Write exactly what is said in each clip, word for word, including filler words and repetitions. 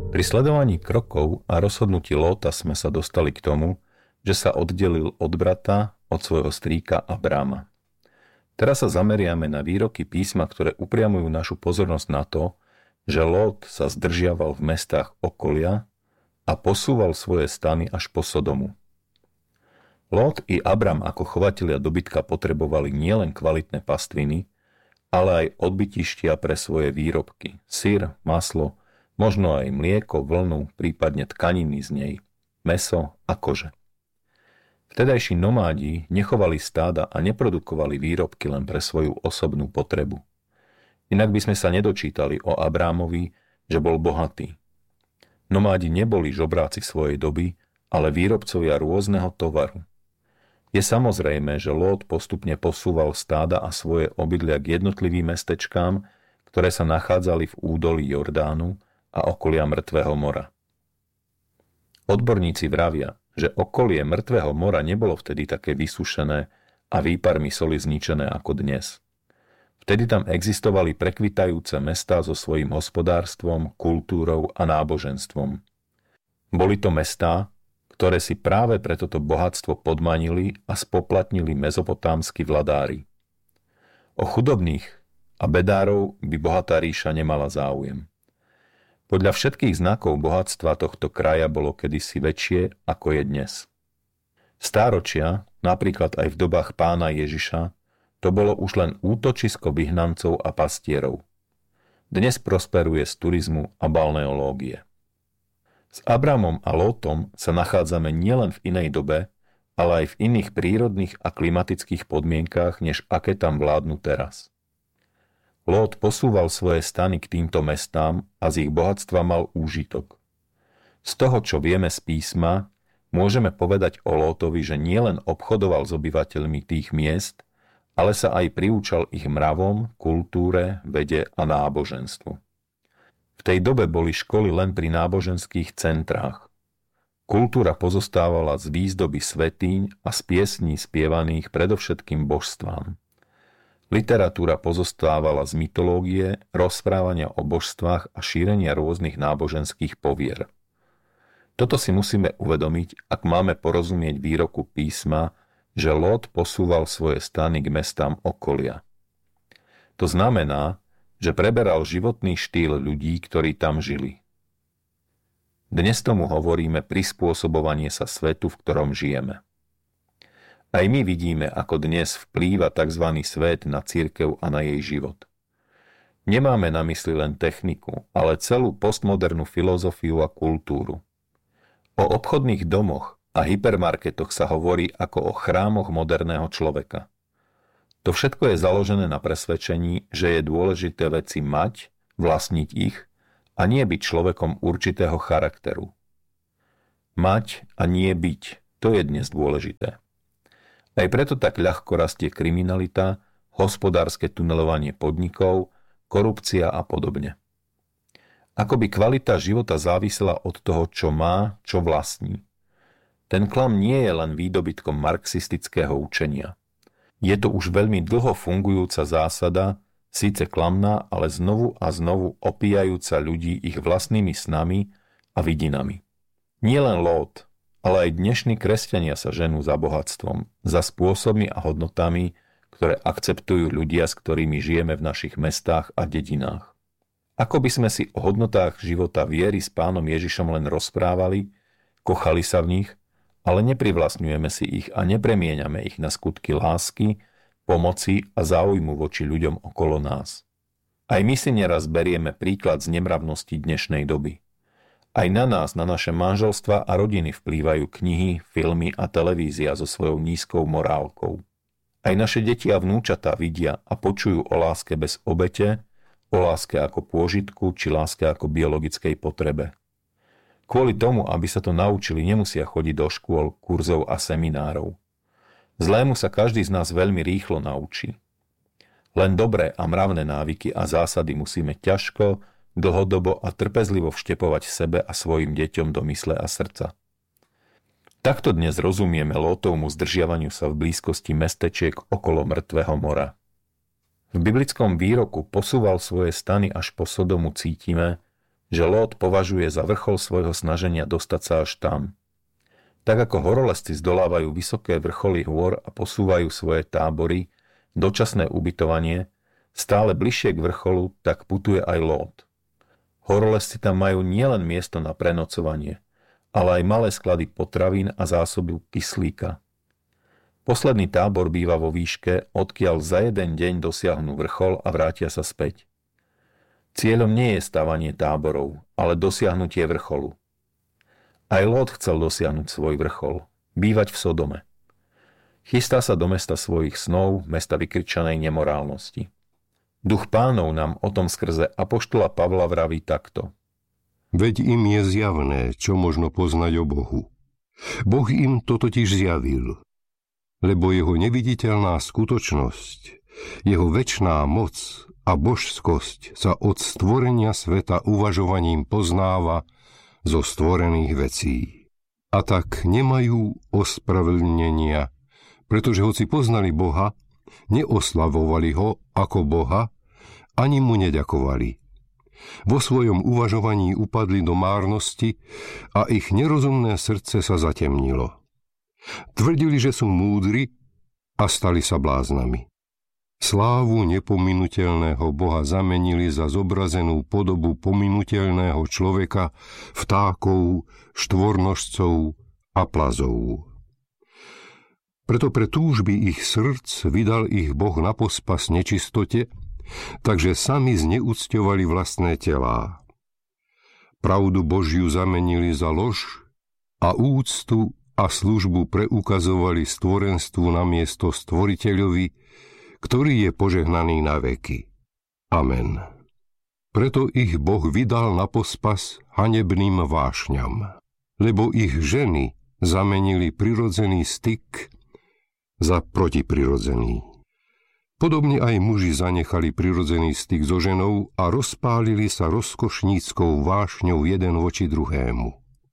Pri sledovaní krokov a rozhodnutí Lóta sme sa dostali k tomu, že sa oddelil od brata, od svojho strýka Abráma. Teraz sa zameriame na výroky písma, ktoré upriamujú našu pozornosť na to, že Lót sa zdržiaval v mestách okolia a posúval svoje stany až po Sodomu. Lót i Abram ako chovatelia dobytka potrebovali nielen kvalitné pastviny, ale aj odbytištia pre svoje výrobky, syr, maslo, možno aj mlieko, vlnu, prípadne tkaniny z nej, mäso a kože. Vtedajší nomádi nechovali stáda a neprodukovali výrobky len pre svoju osobnú potrebu. Inak by sme sa nedočítali o Abrámovi, že bol bohatý. Nomádi neboli žobráci svojej doby, ale výrobcovia rôzneho tovaru. Je samozrejme, že Lót postupne posúval stáda a svoje obydlia k jednotlivým mestečkám, ktoré sa nachádzali v údolí Jordánu a okolia Mŕtvého mora. Odborníci vravia, že okolie Mŕtvého mora nebolo vtedy také vysušené a výparmi soli zničené ako dnes. Vtedy tam existovali prekvitajúce mestá so svojím hospodárstvom, kultúrou a náboženstvom. Boli to mestá, ktoré si práve pre toto bohatstvo podmanili a spoplatnili mezopotámski vladári. O chudobných a bedárov by bohatá ríša nemala záujem. Podľa všetkých znakov bohatstva tohto kraja bolo kedysi väčšie, ako je dnes. Stáročia, napríklad aj v dobách pána Ježiša, to bolo už len útočisko vyhnancov a pastierov. Dnes prosperuje z turizmu a balneológie. S Abramom a Lótom sa nachádzame nielen v inej dobe, ale aj v iných prírodných a klimatických podmienkách, než aké tam vládnu teraz. Lót posúval svoje stany k týmto mestám a z ich bohatstva mal úžitok. Z toho, čo vieme z písma, môžeme povedať o Lótovi, že nielen obchodoval s obyvateľmi tých miest, ale sa aj priúčal ich mravom, kultúre, vede a náboženstvu. V tej dobe boli školy len pri náboženských centrách. Kultúra pozostávala z výzdoby svätýň a z piesní spievaných predovšetkým božstvám. Literatúra pozostávala z mytológie, rozprávania o božstvách a šírenia rôznych náboženských povier. Toto si musíme uvedomiť, ak máme porozumieť výroku písma, že Lót posúval svoje stany k mestám okolia. To znamená, že preberal životný štýl ľudí, ktorí tam žili. Dnes tomu hovoríme prispôsobovanie sa svetu, v ktorom žijeme. Aj my vidíme, ako dnes vplýva tzv. Svet na cirkev a na jej život. Nemáme na mysli len techniku, ale celú postmodernú filozofiu a kultúru. O obchodných domoch a hypermarketoch sa hovorí ako o chrámoch moderného človeka. To všetko je založené na presvedčení, že je dôležité veci mať, vlastniť ich a nie byť človekom určitého charakteru. Mať a nie byť, to je dnes dôležité. Aj preto tak ľahko rastie kriminalita, hospodárske tunelovanie podnikov, korupcia a podobne. Akoby kvalita života závisela od toho, čo má, čo vlastní. Ten klam nie je len výdobytkom marxistického učenia. Je to už veľmi dlho fungujúca zásada, síce klamná, ale znovu a znovu opíjajúca ľudí ich vlastnými snami a vidinami. Nie len Lót, ale aj dnešní kresťania sa ženú za bohatstvom, za spôsobmi a hodnotami, ktoré akceptujú ľudia, s ktorými žijeme v našich mestách a dedinách. Ako by sme si o hodnotách života viery s pánom Ježišom len rozprávali, kochali sa v nich, ale neprivlastňujeme si ich a nepremieňame ich na skutky lásky, pomoci a záujmu voči ľuďom okolo nás. Aj my si neraz berieme príklad z nemravnosti dnešnej doby. Aj na nás, na naše manželstvá a rodiny vplývajú knihy, filmy a televízia so svojou nízkou morálkou. Aj naše deti a vnúčatá vidia a počujú o láske bez obete, o láske ako pôžitku či láske ako biologickej potrebe. Kvôli tomu, aby sa to naučili, nemusia chodiť do škôl, kurzov a seminárov. Zlému sa každý z nás veľmi rýchlo naučí. Len dobré a mravné návyky a zásady musíme ťažko, dlhodobo a trpezlivo vštepovať sebe a svojim deťom do mysle a srdca. Takto dnes rozumieme Lótovmu zdržiavaniu sa v blízkosti mestečiek okolo Mŕtvého mora. V biblickom výroku posúval svoje stany až po Sodomu cítime, že Lót považuje za vrchol svojho snaženia dostať sa až tam. Tak ako horolezci zdolávajú vysoké vrcholy hôr a posúvajú svoje tábory, dočasné ubytovanie, stále bližšie k vrcholu, tak putuje aj Lót. Horolezci tam majú nielen miesto na prenocovanie, ale aj malé sklady potravín a zásobu kyslíka. Posledný tábor býva vo výške, odkiaľ za jeden deň dosiahnu vrchol a vrátia sa späť. Cieľom nie je stavanie táborov, ale dosiahnutie vrcholu. Aj Lót chcel dosiahnuť svoj vrchol, bývať v Sodome. Chystá sa do mesta svojich snov, mesta vykričanej nemorálnosti. Duch Pánov nám o tom skrze apoštola Pavla vraví takto. Veď im je zjavné, čo možno poznať o Bohu. Boh im to totiž zjavil, lebo jeho neviditeľná skutočnosť, jeho večná moc a božskosť sa od stvorenia sveta uvažovaním poznáva zo stvorených vecí. A tak nemajú ospravedlnenia, pretože hoci poznali Boha, neoslavovali ho ako Boha, ani mu neďakovali. Vo svojom uvažovaní upadli do márnosti a ich nerozumné srdce sa zatemnilo. Tvrdili, že sú múdri a stali sa bláznami. Slávu nepominuteľného Boha zamenili za zobrazenú podobu pominuteľného človeka, vtákov, štvornožcov a plazov. Preto pre túžby ich srdc vydal ich Boh na pospas nečistote, takže sami zneúcťovali vlastné telá. Pravdu Božiu zamenili za lož a úctu a službu preukazovali stvorenstvu namiesto stvoriteľovi, ktorý je požehnaný na veky. Amen. Preto ich Boh vydal na pospas hanebným vášňam, lebo ich ženy zamenili prirodzený styk za protiprirodzený. Podobne aj muži zanechali prirodzený styk so ženou a rozpálili sa rozkošníckou vášňou jeden voči druhému.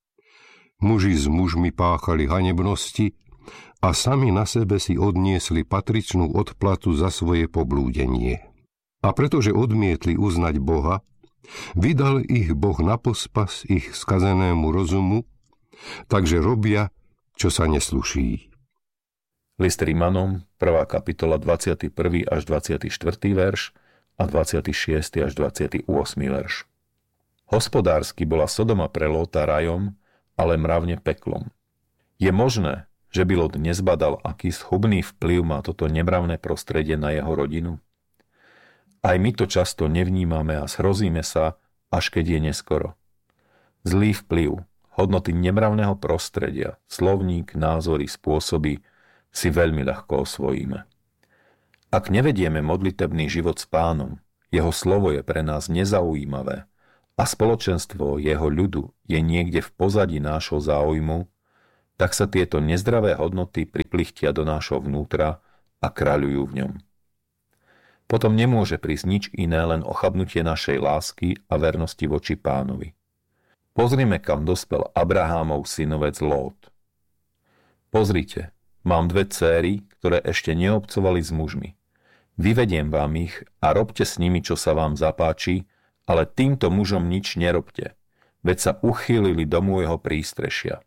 Muži s mužmi páchali hanebnosti a sami na sebe si odniesli patričnú odplatu za svoje poblúdenie. A pretože odmietli uznať Boha, vydal ich Boh na pospas ich skazenému rozumu, takže robia, čo sa nesluší. List Rimanom, prvá kapitola dvadsiaty prvý až dvadsiaty štvrtý verš a dvadsiaty šiesty až dvadsiaty ôsmy verš. Hospodársky bola Sodoma pre Lóta rajom, ale mravne peklom. Je možné, že by Lót nezbadal, aký schubný vplyv má toto nemravné prostredie na jeho rodinu? Aj my to často nevnímame a zhrozíme sa, až keď je neskoro. Zlý vplyv, hodnoty nemravného prostredia, slovník, názory, spôsoby si veľmi ľahko osvojíme. Ak nevedieme modlitebný život s Pánom, jeho slovo je pre nás nezaujímavé a spoločenstvo jeho ľudu je niekde v pozadí nášho záujmu, tak sa tieto nezdravé hodnoty priplichtia do nášho vnútra a kráľujú v ňom. Potom nemôže prísť nič iné, len ochabnutie našej lásky a vernosti voči Pánovi. Pozrime, kam dospel Abrahámov synovec Lót. Pozrite, mám dve céry, ktoré ešte neobcovali s mužmi. Vyvediem vám ich a robte s nimi, čo sa vám zapáči, ale týmto mužom nič nerobte, veď sa uchýlili do môjho prístrešia.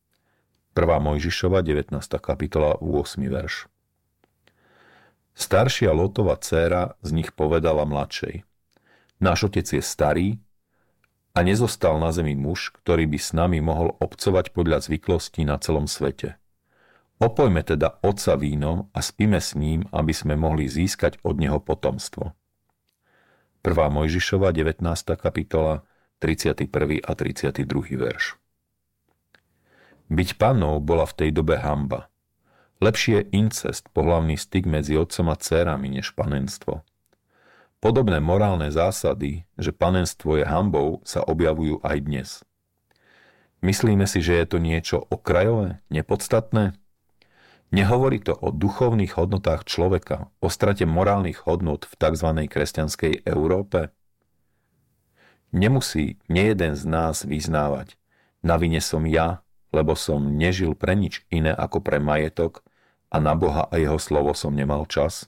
prvá Mojžišova, devätnásta kapitola, ôsmy verš. Staršia Lótova dcéra z nich povedala mladšej: Náš otec je starý a nezostal na zemi muž, ktorý by s nami mohol obcovať podľa zvyklostí na celom svete. Opojme teda otca vínom a spíme s ním, aby sme mohli získať od neho potomstvo. prvá Mojžišova, devätnásta kapitola, tridsiaty prvý a tridsiaty druhý verš. Byť pannou bola v tej dobe hanba. Lepšie je incest, pohlavný styk medzi otcom a dcérami, než panenstvo. Podobné morálne zásady, že panenstvo je hanbou, sa objavujú aj dnes. Myslíme si, že je to niečo okrajové, nepodstatné? Nehovorí to o duchovných hodnotách človeka, o strate morálnych hodnot v tzv. Kresťanskej Európe? Nemusí nejeden z nás vyznávať: na vine som ja, lebo som nežil pre nič iné ako pre majetok a na Boha a jeho slovo som nemal čas?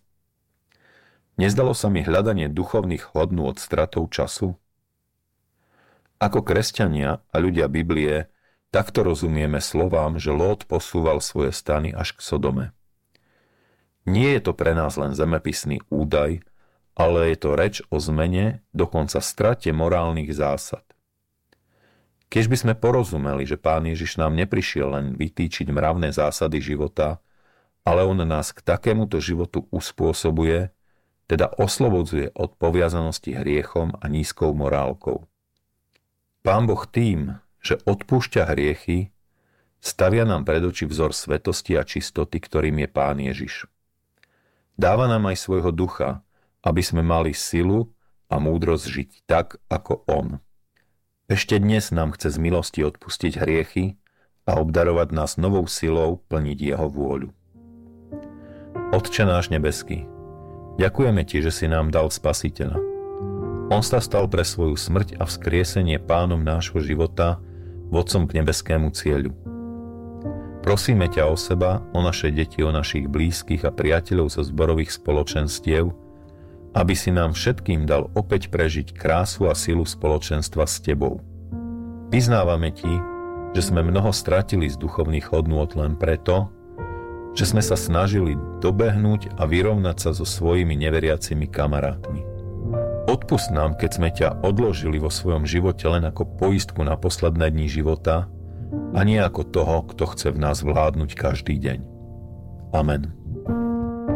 Nezdalo sa mi hľadanie duchovných hodnôt stratou času? Ako kresťania a ľudia Biblie takto rozumieme slovám, že Lót posúval svoje stany až k Sodome. Nie je to pre nás len zemepisný údaj, ale je to reč o zmene, dokonca strate morálnych zásad. Keď by sme porozumeli, že Pán Ježiš nám neprišiel len vytýčiť mravné zásady života, ale on nás k takémuto životu uspôsobuje, teda oslobodzuje od poviazanosti hriechom a nízkou morálkou. Pán Boh tým, že odpúšťa hriechy, stavia nám pred oči vzor svetosti a čistoty, ktorým je Pán Ježiš. Dáva nám aj svojho ducha, aby sme mali silu a múdrosť žiť tak, ako on. Ešte dnes nám chce z milosti odpustiť hriechy a obdarovať nás novou silou plniť jeho vôľu. Otče náš nebeský, ďakujeme ti, že si nám dal Spasiteľa. On sa stal pre svoju smrť a vzkriesenie pánom nášho života, vodcom k nebeskému cieľu. Prosíme ťa o seba, o naše deti, o našich blízkych a priateľov zo zborových spoločenstiev, aby si nám všetkým dal opäť prežiť krásu a silu spoločenstva s tebou. Vyznávame ti, že sme mnoho stratili z duchovných hodnôt len preto, že sme sa snažili dobehnúť a vyrovnať sa so svojimi neveriacimi kamarátmi. Odpusť nám, keď sme ťa odložili vo svojom živote len ako poistku na posledné dni života a nie ako toho, kto chce v nás vládnuť každý deň. Amen.